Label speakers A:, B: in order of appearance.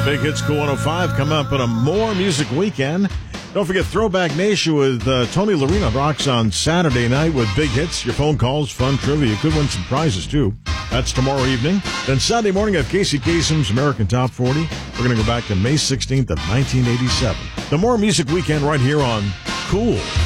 A: Big Hits Cool 105 come up on a More Music Weekend. Don't forget Throwback Nation with Tony Larino rocks on Saturday night with big hits, your phone calls, fun trivia. You could win some prizes, too. That's tomorrow evening. Then Sunday morning at Casey Kasem's American Top 40. We're going to go back to May 16th of 1987. The More Music Weekend right here on Cool